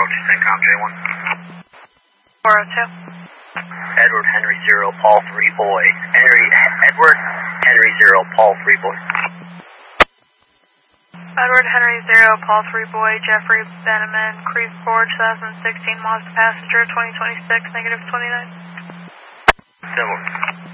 approach CENTCOM J1. 402. Edward Henry 0, Paul 3 boy. Edward Henry 0, Paul 3 boy. Edward Henry 0, Paul 3 boy, Jeffrey Benjamin, Creve Coeur, 2016 Mazda passenger, 2026, -29. Civil.